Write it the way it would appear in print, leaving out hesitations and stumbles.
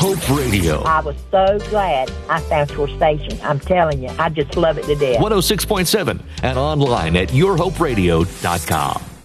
Hope Radio. I was so glad I found your station. I'm telling you, I just love it to death. 106.7 and online at yourhoperadio.com.